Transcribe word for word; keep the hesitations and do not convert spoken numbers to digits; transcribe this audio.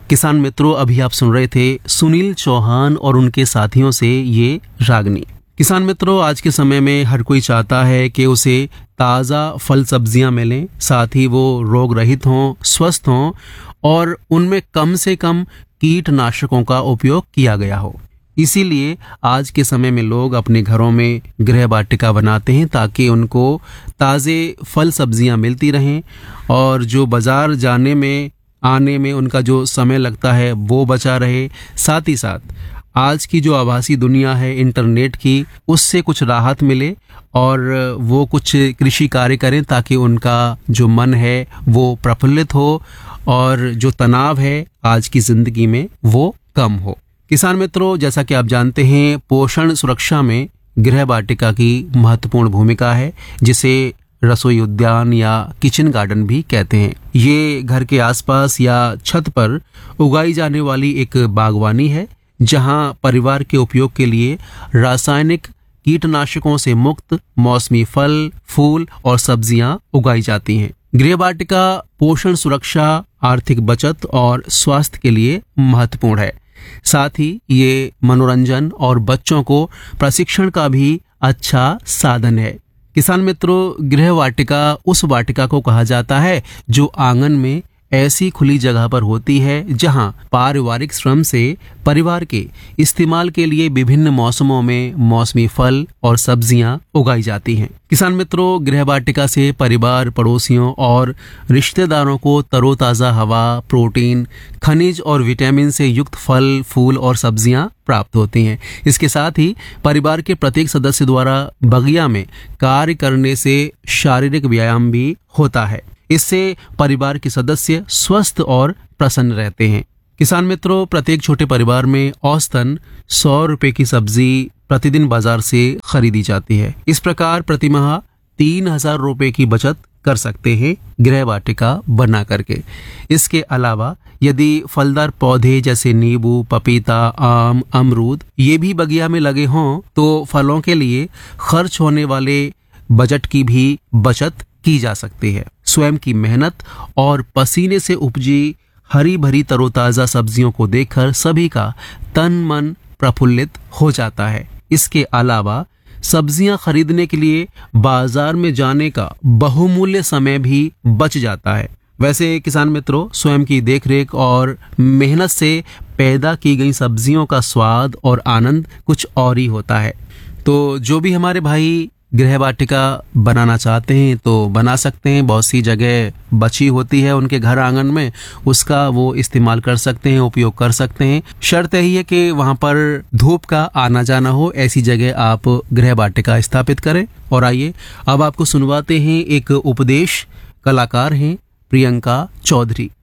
किसान मित्रों, अभी आप सुन रहे थे सुनील चौहान और उनके साथियों से ये रागनी। किसान मित्रों, आज के समय में हर कोई चाहता है कि उसे ताज़ा फल सब्जियां मिलें, साथ ही वो रोग रहित हों, स्वस्थ हों और उनमें कम से कम कीटनाशकों का उपयोग किया गया हो। इसीलिए आज के समय में लोग अपने घरों में गृह वाटिका बनाते हैं ताकि उनको ताज़े फल सब्जियां मिलती रहें और जो बाज़ार जाने में आने में उनका जो समय लगता है वो बचा रहे। साथ ही साथ आज की जो आभासी दुनिया है इंटरनेट की, उससे कुछ राहत मिले और वो कुछ कृषि कार्य करें ताकि उनका जो मन है वो प्रफुल्लित हो और जो तनाव है आज की ज़िंदगी में वो कम हो। किसान मित्रों, जैसा कि आप जानते हैं, पोषण सुरक्षा में गृह वाटिका की महत्वपूर्ण भूमिका है, जिसे रसोई उद्यान या किचन गार्डन भी कहते हैं। ये घर के आसपास या छत पर उगाई जाने वाली एक बागवानी है जहां परिवार के उपयोग के लिए रासायनिक कीटनाशकों से मुक्त मौसमी फल, फूल और सब्जियां उगाई जाती हैं। गृह वाटिका पोषण सुरक्षा, आर्थिक बचत और स्वास्थ्य के लिए महत्वपूर्ण है। साथ ही ये मनोरंजन और बच्चों को प्रशिक्षण का भी अच्छा साधन है। किसान मित्रों, गृह वाटिका उस वाटिका को कहा जाता है जो आंगन में ऐसी खुली जगह पर होती है जहां पारिवारिक श्रम से परिवार के इस्तेमाल के लिए विभिन्न मौसमों में मौसमी फल और सब्जियां उगाई जाती हैं। किसान मित्रों, गृह वाटिका से परिवार, पड़ोसियों और रिश्तेदारों को तरोताज़ा हवा, प्रोटीन, खनिज और विटामिन से युक्त फल, फूल और सब्जियां प्राप्त होती हैं। इसके साथ ही परिवार के प्रत्येक सदस्य द्वारा बगिया में कार्य करने से शारीरिक व्यायाम भी होता है। इससे परिवार के सदस्य स्वस्थ और प्रसन्न रहते हैं। किसान मित्रों, प्रत्येक छोटे परिवार में औसतन सौ रुपए की सब्जी प्रतिदिन बाजार से खरीदी जाती है। इस प्रकार प्रतिमाह तीन हजार रुपए की बचत कर सकते हैं गृह वाटिका बना करके। इसके अलावा यदि फलदार पौधे जैसे नींबू, पपीता, आम, अमरूद ये भी बगिया में लगे हों तो फलों के लिए खर्च होने वाले बजट की भी बचत की जा सकती है। स्वयं की मेहनत और पसीने से उपजी हरी भरी तरोताजा सब्जियों को देखकर सभी का तन मन प्रफुल्लित हो जाता है। इसके अलावा सब्जियां खरीदने के लिए बाजार में जाने का बहुमूल्य समय भी बच जाता है। वैसे किसान मित्रों, स्वयं की देखरेख और मेहनत से पैदा की गई सब्जियों का स्वाद और आनंद कुछ और ही होता है। तो जो भी हमारे भाई गृह वाटिका बनाना चाहते हैं तो बना सकते हैं। बहुत सी जगह बची होती है उनके घर आंगन में, उसका वो इस्तेमाल कर सकते हैं, उपयोग कर सकते हैं। शर्त यही है कि वहाँ पर धूप का आना जाना हो, ऐसी जगह आप गृह वाटिका स्थापित करें। और आइए अब आपको सुनवाते हैं एक उपदेश। कलाकार हैं प्रियंका चौधरी।